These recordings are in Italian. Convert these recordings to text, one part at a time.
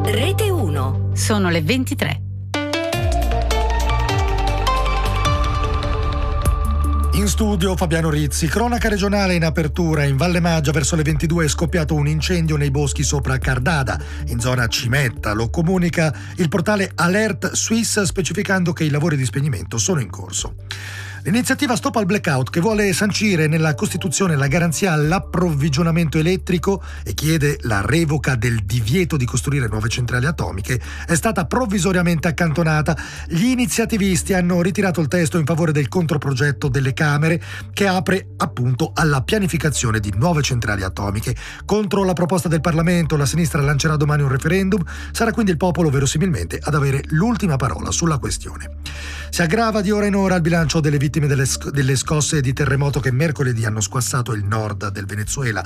Rete 1. Sono le 23. In studio Fabiano Rizzi. Cronaca regionale in apertura. In Valle Maggia verso le 22 è scoppiato un incendio nei boschi sopra Cardada, in zona Cimetta. Lo comunica il portale Alert Suisse, specificando che i lavori di spegnimento sono in corso. L'iniziativa Stop al Blackout, che vuole sancire nella Costituzione la garanzia all'approvvigionamento elettrico e chiede la revoca del divieto di costruire nuove centrali atomiche, è stata provvisoriamente accantonata. Gli iniziativisti hanno ritirato il testo in favore del controprogetto delle Camere, che apre appunto alla pianificazione di nuove centrali atomiche. Contro la proposta del Parlamento, la sinistra lancerà domani un referendum. Sarà quindi il popolo verosimilmente ad avere l'ultima parola sulla questione. Si aggrava di ora in ora il bilancio delle vittime delle scosse di terremoto che mercoledì hanno squassato il nord del Venezuela.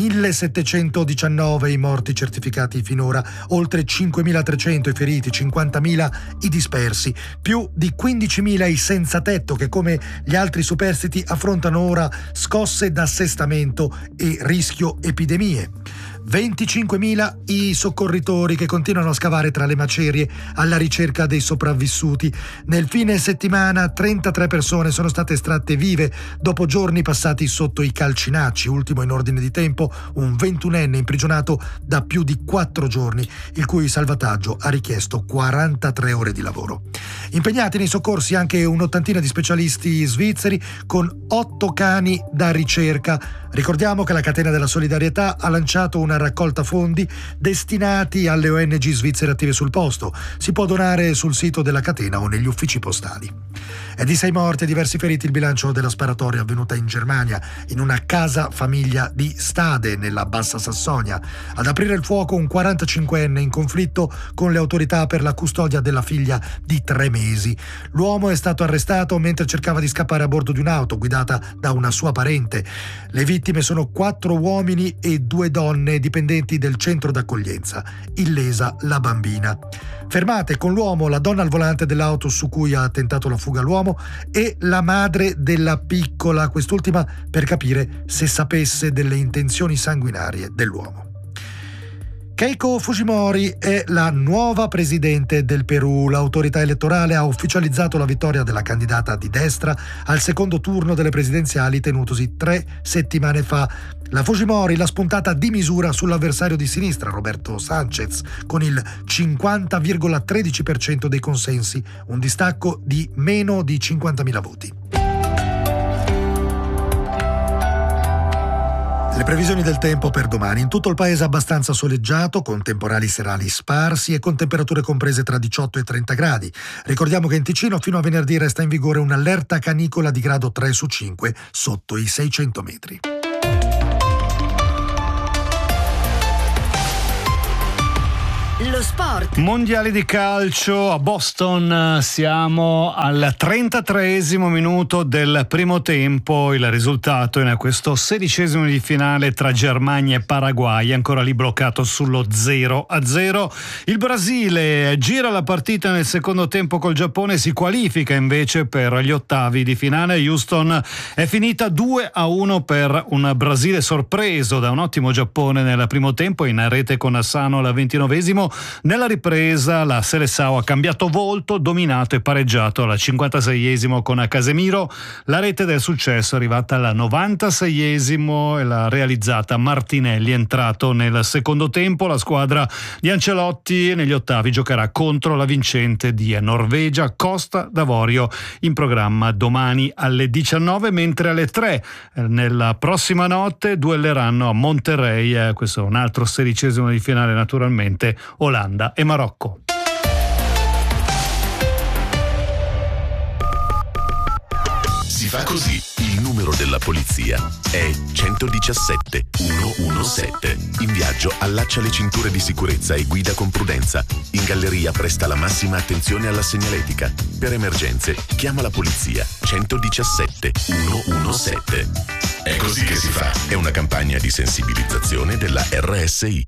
1719 i morti certificati finora, oltre 5.300 i feriti, 50.000 i dispersi, più di 15.000 i senza tetto che, come gli altri superstiti, affrontano ora scosse d'assestamento e rischio epidemie. 25.000 i soccorritori che continuano a scavare tra le macerie alla ricerca dei sopravvissuti. Nel fine settimana 33 persone sono state estratte vive dopo giorni passati sotto i calcinacci. Ultimo in ordine di tempo un 21enne imprigionato da più di 4 giorni, il cui salvataggio ha richiesto 43 ore di lavoro. Impegnati nei soccorsi anche un'ottantina di specialisti svizzeri con 8 cani da ricerca. Ricordiamo che la Catena della Solidarietà ha lanciato una raccolta fondi destinati alle ONG svizzere attive sul posto. Si può donare sul sito della catena o negli uffici postali. È di 6 morti e diversi feriti il bilancio della sparatoria avvenuta in Germania, in una casa famiglia di Stade, nella Bassa Sassonia. Ad aprire il fuoco un 45enne in conflitto con le autorità per la custodia della figlia di 3 mesi. L'uomo è stato arrestato mentre cercava di scappare a bordo di un'auto guidata da una sua parente. Le vittime sono 4 uomini e 2 donne dipendenti del centro d'accoglienza, illesa la bambina. Fermate con l'uomo, la donna al volante dell'auto su cui ha tentato la fuga l'uomo e la madre della piccola, quest'ultima per capire se sapesse delle intenzioni sanguinarie dell'uomo. Keiko Fujimori è la nuova presidente del Perù. L'autorità elettorale ha ufficializzato la vittoria della candidata di destra al secondo turno delle presidenziali tenutosi 3 settimane fa. La Fujimori l'ha spuntata di misura sull'avversario di sinistra, Roberto Sanchez, con il 50,13% dei consensi, un distacco di meno di 50.000 voti. Le previsioni del tempo per domani: in tutto il paese abbastanza soleggiato, con temporali serali sparsi e con temperature comprese tra 18 e 30 gradi. Ricordiamo che in Ticino fino a venerdì resta in vigore un'allerta canicola di grado 3 su 5 sotto i 600 metri. Lo sport. Mondiali di calcio a Boston, siamo al 33esimo minuto del primo tempo. Il risultato in questo 16esimo di finale tra Germania e Paraguay, ancora lì bloccato sullo 0-0. Il Brasile gira la partita nel secondo tempo col Giappone, si qualifica invece per gli ottavi di finale. Houston è finita 2-1 per un Brasile sorpreso da un ottimo Giappone nel primo tempo, in rete con Asano al 29esimo. Nella ripresa la Seleção ha cambiato volto, dominato e pareggiato al 56esimo con Casemiro. La rete del successo è arrivata al 96esimo e l'ha realizzata Martinelli, entrato nel secondo tempo. La squadra di Ancelotti negli ottavi giocherà contro la vincente di Norvegia, Costa d'Avorio, in programma domani alle 19, mentre alle 3 nella prossima notte duelleranno a Monterrey. Questo è un altro 16esimo di finale, naturalmente, Olanda e Marocco. Si fa così. Il numero della polizia è 117 117. In viaggio allaccia le cinture di sicurezza e guida con prudenza. In galleria presta la massima attenzione alla segnaletica. Per emergenze chiama la polizia. 117 117. È così che si fa. È una campagna di sensibilizzazione della RSI.